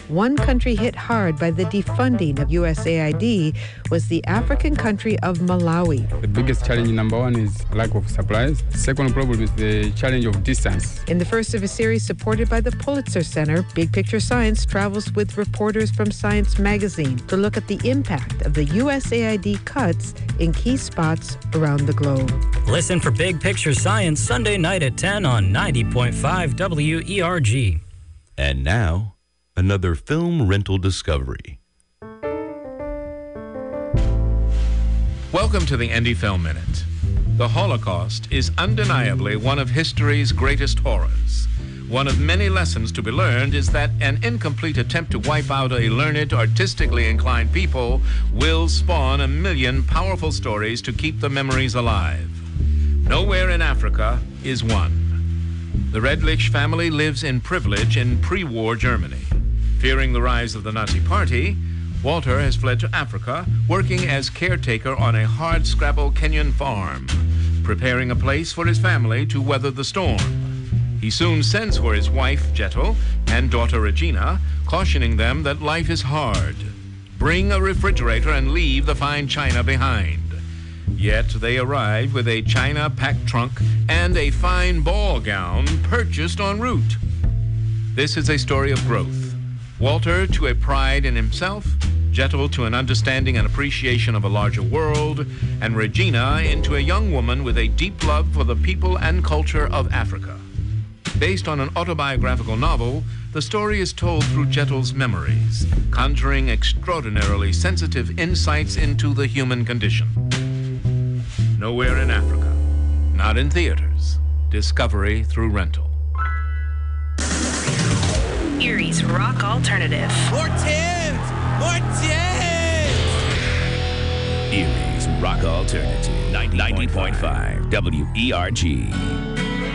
One country hit hard by the defunding of USAID was the African country of Malawi. The biggest challenge, number one, is lack of supplies. Second problem is the challenge of distance. In the first of a series supported by the Pulitzer Center, Big Picture Science travels with reporters from Science Magazine to look at the impact of the USAID cuts in key spots around the globe. Listen for Big Picture Science Sunday night at 10 on 90.5 WERG. And now, another film rental discovery. Welcome to the Indie Film Minute. The Holocaust is undeniably one of history's greatest horrors. One of many lessons to be learned is that an incomplete attempt to wipe out a learned, artistically inclined people will spawn a million powerful stories to keep the memories alive. Nowhere in Africa is one. The Redlich family lives in privilege in pre-war Germany. Fearing the rise of the Nazi Party, Walter has fled to Africa, working as caretaker on a hard-scrabble Kenyan farm, preparing a place for his family to weather the storm. He soon sends for his wife, Jettel, and daughter, Regina, cautioning them that life is hard. Bring a refrigerator and leave the fine china behind. Yet they arrive with a china-packed trunk and a fine ball gown purchased en route. This is a story of growth. Walter to a pride in himself, Jettel to an understanding and appreciation of a larger world, and Regina into a young woman with a deep love for the people and culture of Africa. Based on an autobiographical novel, the story is told through Jettel's memories, conjuring extraordinarily sensitive insights into the human condition. Nowhere in Africa, not in theaters. Discovery through rental. Erie's Rock Alternative. More tunes! More tunes! Erie's Rock Alternative. 90.5 WERG.